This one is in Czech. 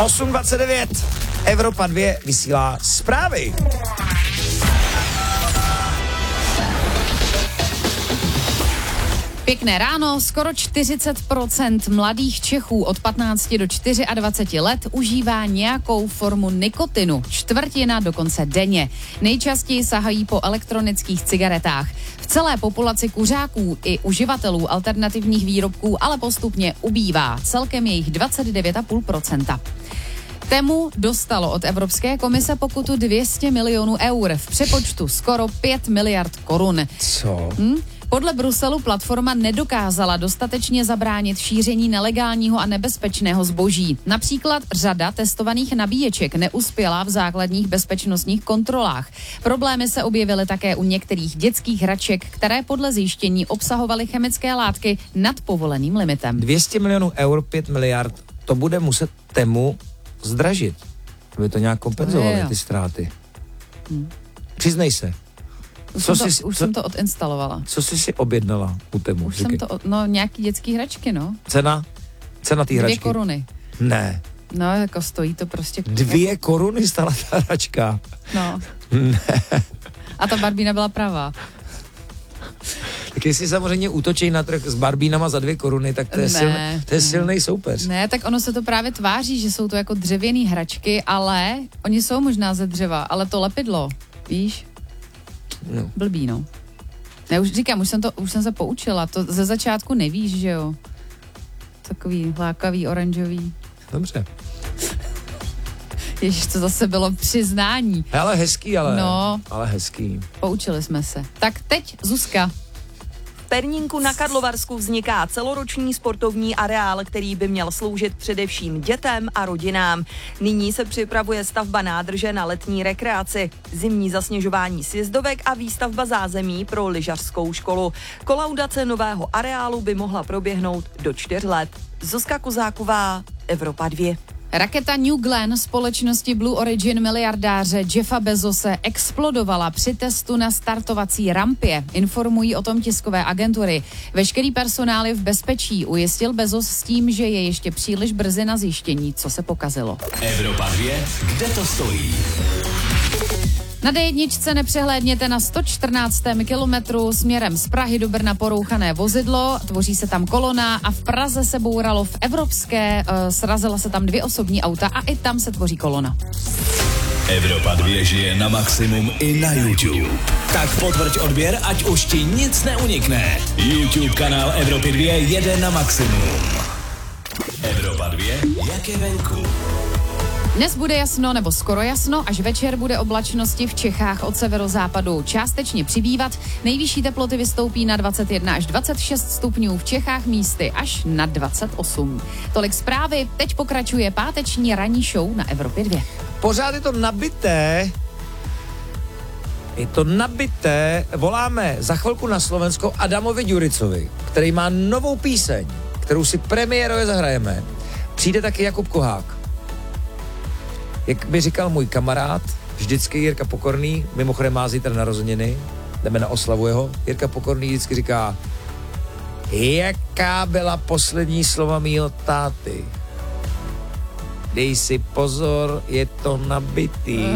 8:29. Evropa 2 vysílá zprávy. Pěkné ráno, skoro 40% mladých Čechů od 15 do 24 let užívá nějakou formu nikotinu, čtvrtina dokonce denně. Nejčastěji sahají po elektronických cigaretách. V celé populaci kuřáků i uživatelů alternativních výrobků ale postupně ubývá, celkem je jich 29,5%. Temu dostalo od Evropské komise pokutu 200 milionů eur, v přepočtu skoro 5 miliard korun. Co? Podle Bruselu platforma nedokázala dostatečně zabránit šíření nelegálního a nebezpečného zboží. Například řada testovaných nabíječek neuspěla v základních bezpečnostních kontrolách. Problémy se objevily také u některých dětských hraček, které podle zjištění obsahovaly chemické látky nad povoleným limitem. 200 milionů eur, 5 miliard, to bude muset Temu zdražit, aby to nějak kompenzovali ty ztráty. Přiznej se. Už jsem to odinstalovala. Co jsi si objednala u Temu? Už jsem to, nějaký dětský hračky, no. Cena té hračky? 2 koruny. Ne. No, jako stojí to prostě... 2 koruny stála ta hračka? No. Ne. A ta Barbína byla pravá. Tak jestli samozřejmě útočí na trh s Barbínama za 2 koruny, tak to je silný soupeř. Ne, tak ono se to právě tváří, že jsou to jako dřevěný hračky, ale oni jsou možná ze dřeva, ale to lepidlo, víš? No. Blbý, no. Já už říkám, už jsem se poučila, to ze začátku nevíš, že jo? Takový lákavý, oranžový. Dobře. Ježiš, to zase bylo přiznání. Ale hezký, ale. No. Ale hezký. Poučili jsme se. Tak teď Zuzka. V Perníku na Karlovarsku vzniká celoroční sportovní areál, který by měl sloužit především dětem a rodinám. Nyní se připravuje stavba nádrže na letní rekreaci, zimní zasněžování sjezdovek a výstavba zázemí pro lyžařskou školu. Kolaudace nového areálu by mohla proběhnout do 4 let. Zuzka Kozáková, Evropa 2. Raketa New Glenn společnosti Blue Origin miliardáře Jeffa Bezose explodovala při testu na startovací rampě. Informují o tom tiskové agentury. Veškerý personál je v bezpečí, ujistil Bezos s tím, že je ještě příliš brzy na zjištění, co se pokazilo. Evropa 2, kde to stojí? Na D1 nepřehlédněte na 114. kilometru směrem z Prahy do Brna porouchané vozidlo, tvoří se tam kolona a v Praze se bouralo v Evropské, srazila se tam 2 osobní auta a i tam se tvoří kolona. Evropa 2 žije na maximum i na YouTube. Tak potvrď odběr, ať už ti nic neunikne. YouTube kanál Evropy 2 jede na maximum. Evropa 2, jak je venku? Dnes bude jasno nebo skoro jasno, až večer bude oblačnosti v Čechách od severozápadu částečně přibývat. Nejvyšší teploty vystoupí na 21 až 26 stupňů, v Čechách místy až na 28. Tolik zprávy, teď pokračuje páteční ranní show na Evropě 2. Pořád je to nabité. Voláme za chvilku na Slovensko Adamovi Ďuricovi, který má novou píseň, kterou si premiérově zahrajeme. Přijde taky Jakub Kohák. Jak by říkal můj kamarád, vždycky Jirka Pokorný, mimochodem má zítra narozeniny, jdeme na oslavu jeho, Jirka Pokorný vždycky říká, jaká byla poslední slova mýho táty? Dej si pozor, je to nabitý.